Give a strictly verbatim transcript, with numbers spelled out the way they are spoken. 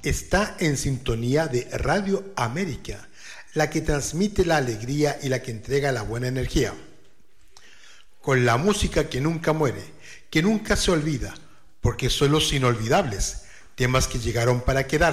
está en sintonía de Radio América, la que transmite la alegría y la que entrega la buena energía. Con la música que nunca muere, que nunca se olvida, porque son los inolvidables, temas que llegaron para quedarse.